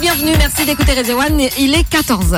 bienvenue, merci d'écouter Radio One, il est 14h.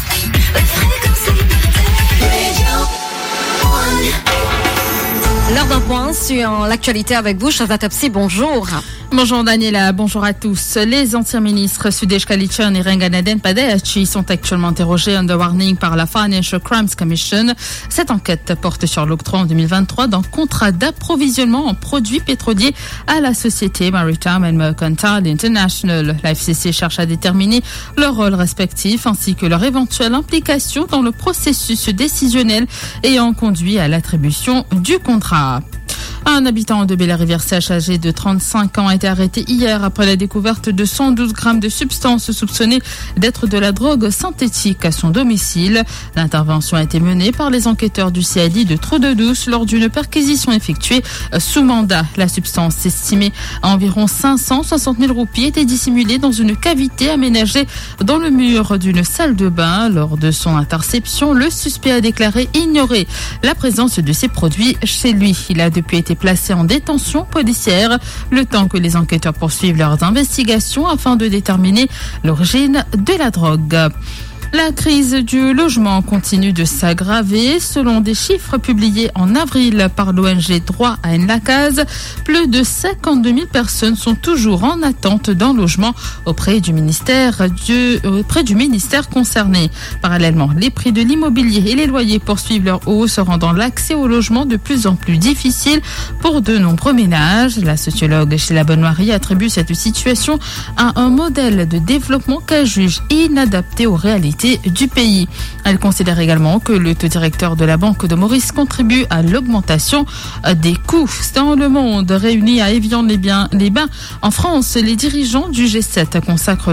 L'heure d'un point sur l'actualité avec vous, Shazat Topsi, bonjour. Bonjour Daniela, bonjour à tous. Les anciens ministres Sudesh Kalichon et Renganaden Padehachi sont actuellement interrogés under warning par la Financial Crimes Commission. Cette enquête porte sur l'octroi en 2023 d'un contrat d'approvisionnement en produits pétroliers à la société Maritime and Mercantile International. La FCC cherche à déterminer leur rôle respectif ainsi que leur éventuelle implication dans le processus décisionnel ayant conduit à l'attribution du contrat. Un habitant de Bellerive-Sèche âgé de 35 ans a été arrêté hier après la découverte de 112 grammes de substances soupçonnées d'être de la drogue synthétique à son domicile. L'intervention a été menée par les enquêteurs du CID de Trou-de-Douce lors d'une perquisition effectuée sous mandat. La substance estimée à environ 560 000 roupies était dissimulée dans une cavité aménagée dans le mur d'une salle de bain. Lors de son interception, le suspect a déclaré ignorer la présence de ces produits chez lui. Il a depuis été placé en détention policière le temps que les enquêteurs poursuivent leurs investigations afin de déterminer l'origine de la drogue. La crise du logement continue de s'aggraver. Selon des chiffres publiés en avril par l'ONG Droit à une Lacase, plus de 52 000 personnes sont toujours en attente d'un logement auprès du ministère concerné. Parallèlement, les prix de l'immobilier et les loyers poursuivent leur hausse, rendant l'accès au logement de plus en plus difficile pour de nombreux ménages. La sociologue Sheila Bonne-Marie attribue cette situation à un modèle de développement qu'elle juge inadapté aux réalités du pays. Elle considère également que le taux directeur de la Banque de Maurice contribue à l'augmentation des coûts. Dans le monde, réunis à Évian-les-Bains en France, les dirigeants du G7 consacrent